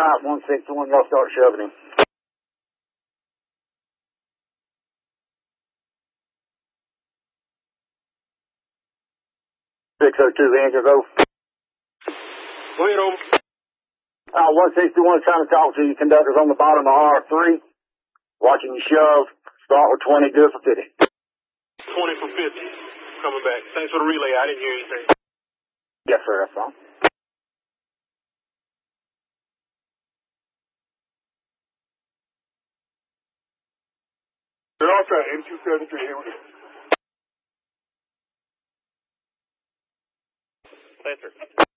Type 161, y'all start shoving him. 602, engines over. Go ahead, over. 161 trying to talk to you. Conductors on the bottom of R3. Watching you shove. Start with 20, good for 50. 20 for 50. Coming back. Thanks for the relay. I didn't hear anything. Yes, sir, that's fine. They're all trying. M273 here with you. Answer.